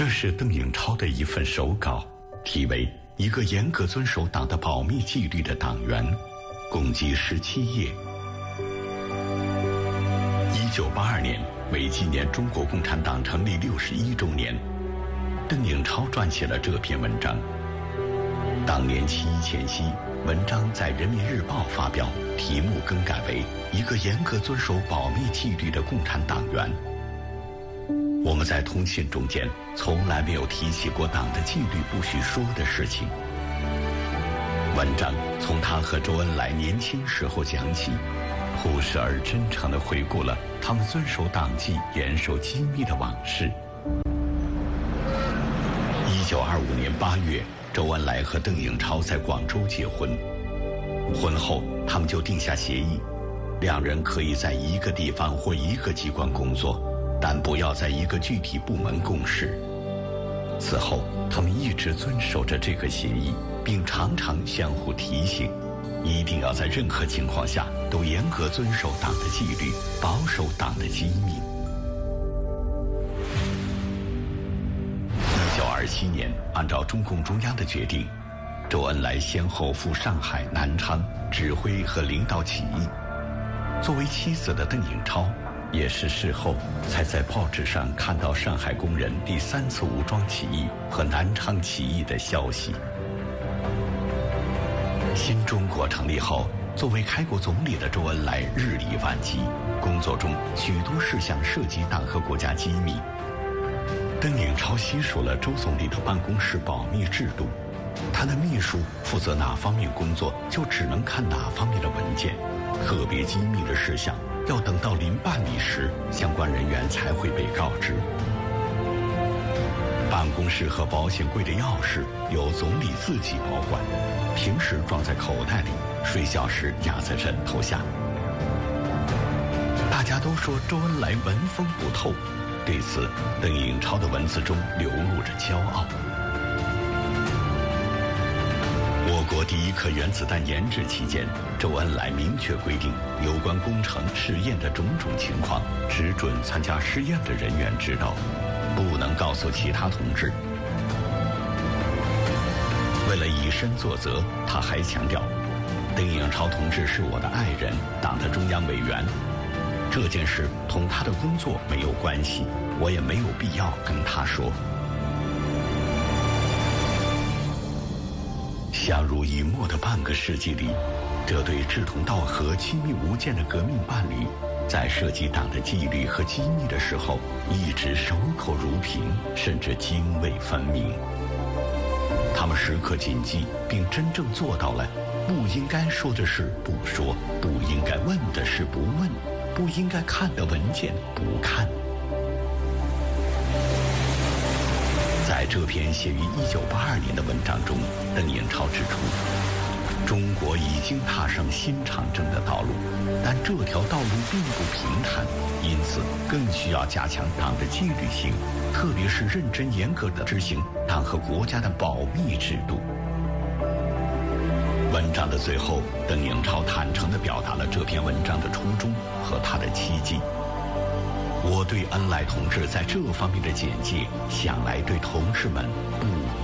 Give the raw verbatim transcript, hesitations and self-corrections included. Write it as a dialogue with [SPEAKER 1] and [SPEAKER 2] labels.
[SPEAKER 1] 这是邓颖超的一份手稿，题为《一个严格遵守党的保密纪律的党员》，共计十七页。一九八二年，为纪念中国共产党成立六十一周年，邓颖超撰写了这篇文章。当年七一前夕，文章在《人民日报》发表，题目更改为《一个严格遵守保密纪律的共产党员》。我们在通信中间从来没有提起过党的纪律不许说的事情。文章从他和周恩来年轻时候讲起，朴实而真诚地回顾了他们遵守党纪、严守机密的往事。一九二五年八月，周恩来和邓颖超在广州结婚，婚后他们就定下协议，两人可以在一个地方或一个机关工作，但不要在一个具体部门共事。此后，他们一直遵守着这个协议，并常常相互提醒，一定要在任何情况下都严格遵守党的纪律，保守党的机密。一九二七年，按照中共中央的决定，周恩来先后赴上海、南昌指挥和领导起义。作为妻子的邓颖超也是事后才在报纸上看到上海工人第三次武装起义和南昌起义的消息。新中国成立后，作为开国总理的周恩来日理万机，工作中许多事项涉及党和国家机密。邓颖超细数了周总理的办公室保密制度，他的秘书负责哪方面工作，就只能看哪方面的文件，特别机密的事项要等到临办理时，相关人员才会被告知。办公室和保险柜的钥匙由总理自己保管，平时装在口袋里，睡觉时压在枕头下。大家都说周恩来文风不透，对此邓颖超的文字中流露着骄傲。我国第一颗原子弹研制期间，周恩来明确规定，有关工程试验的种种情况，只准参加试验的人员知道，不能告诉其他同志。为了以身作则，他还强调，邓颖超同志是我的爱人，党的中央委员，这件事同他的工作没有关系，我也没有必要跟他说。相濡以沫的半个世纪里，这对志同道合、亲密无间的革命伴侣，在涉及党的纪律和机密的时候，一直守口如瓶，甚至泾渭分明。他们时刻谨记，并真正做到了不应该说的事不说，不应该问的事不问，不应该看的文件不看。在这篇写于一九八二年的文章中，邓颖超指出，中国已经踏上新长征的道路，但这条道路并不平坦，因此更需要加强党的纪律性，特别是认真严格地执行党和国家的保密制度。文章的最后，邓颖超坦诚地表达了这篇文章的初衷和他的期冀。我对恩来同志在这方面的简介，想来对同志们不